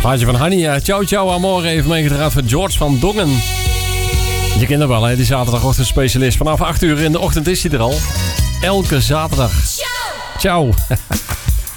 Plaatje van Hanny. Ciao ciao amore even meegedraaid voor George van Dongen. Je kent hem wel, hè? Die zaterdagochtendspecialist. Vanaf 8 uur in de ochtend is hij er al. Elke zaterdag. Ciao.